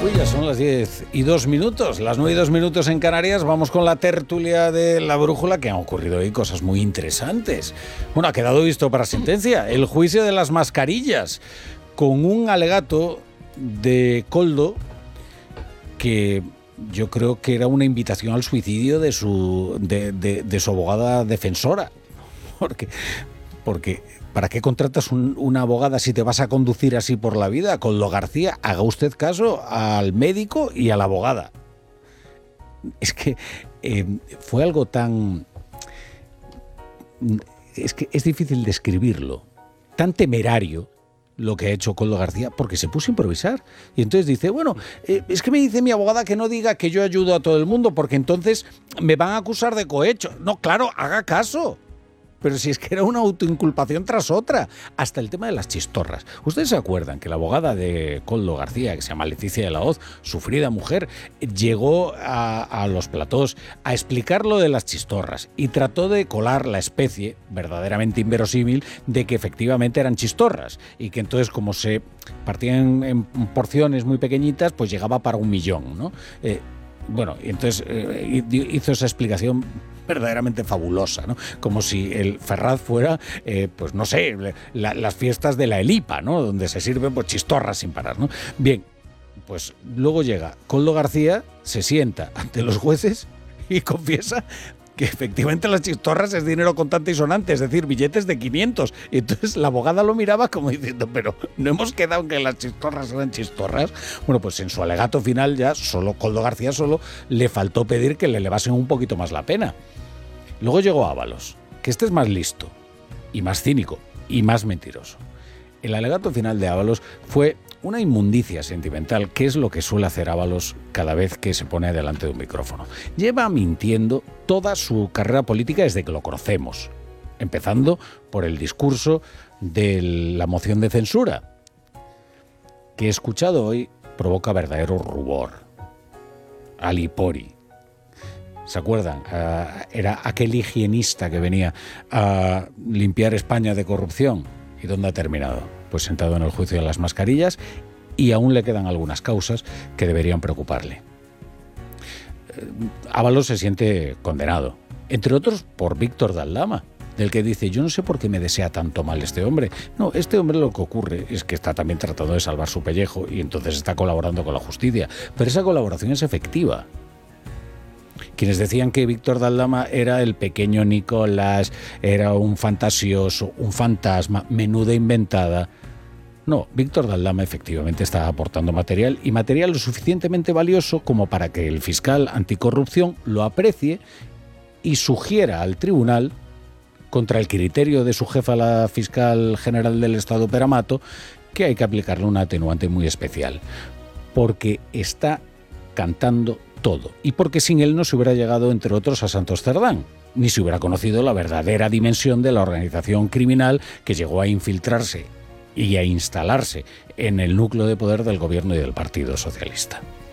Uy, ya son las 10:02, las 9:02 en Canarias. Vamos con la tertulia de La Brújula, que han ocurrido hoy cosas muy interesantes. Bueno, ha quedado visto para sentencia el juicio de las mascarillas, con un alegato de Koldo que yo creo que era una invitación al suicidio de su abogada defensora. Porque ¿para qué contratas una abogada si te vas a conducir así por la vida? Koldo García, haga usted caso al médico y a la abogada. Es que fue algo tan... Es que es difícil describirlo. Tan temerario lo que ha hecho Koldo García, porque se puso a improvisar. Y entonces dice, bueno, es que me dice mi abogada que no diga que yo ayudo a todo el mundo, porque entonces me van a acusar de cohecho. No, claro, haga caso. Pero si es que era una autoinculpación tras otra, hasta el tema de las chistorras. ¿Ustedes se acuerdan que la abogada de Koldo García, que se llama Leticia de la Hoz, sufrida mujer, llegó a los platós a explicar lo de las chistorras y trató de colar la especie, verdaderamente inverosímil, de que efectivamente eran chistorras y que entonces, como se partían en porciones muy pequeñitas, pues llegaba para 1 millón, ¿no? Bueno, y entonces hizo esa explicación verdaderamente fabulosa, ¿no? Como si el Ferraz fuera, pues no sé, las fiestas de la Elipa, ¿no? Donde se sirven pues chistorras sin parar, ¿no? Bien, pues luego llega Koldo García, se sienta ante los jueces y confiesa que efectivamente las chistorras es dinero contante y sonante, es decir, billetes de 500. Y entonces la abogada lo miraba como diciendo, pero ¿no hemos quedado en que las chistorras eran chistorras? Bueno, pues en su alegato final ya Koldo García solo le faltó pedir que le elevasen un poquito más la pena. Luego llegó Ábalos, que este es más listo y más cínico y más mentiroso. El alegato final de Ábalos fue una inmundicia sentimental, que es lo que suele hacer Ábalos cada vez que se pone delante de un micrófono. Lleva mintiendo toda su carrera política desde que lo conocemos, empezando por el discurso de la moción de censura, que he escuchado hoy provoca verdadero rubor. Ali Pori. ¿Se acuerdan? Era aquel higienista que venía a limpiar España de corrupción. ¿Y dónde ha terminado? Pues sentado en el juicio de las mascarillas, y aún le quedan algunas causas que deberían preocuparle. Ábalos se siente condenado, entre otros por Víctor de Aldama, del que dice, yo no sé por qué me desea tanto mal este hombre. No, este hombre lo que ocurre es que está también tratando de salvar su pellejo y entonces está colaborando con la justicia, pero esa colaboración es efectiva. Quienes decían que Víctor de Aldama era el pequeño Nicolás, era un fantasioso, un fantasma, menuda inventada. No, Víctor de Aldama efectivamente estaba aportando material, y material lo suficientemente valioso como para que el fiscal anticorrupción lo aprecie y sugiera al tribunal, contra el criterio de su jefa, la fiscal general del Estado, Pera Mato, que hay que aplicarle una atenuante muy especial, porque está cantando todo, y porque sin él no se hubiera llegado, entre otros, a Santos Cerdán, ni se hubiera conocido la verdadera dimensión de la organización criminal que llegó a infiltrarse y a instalarse en el núcleo de poder del gobierno y del Partido Socialista.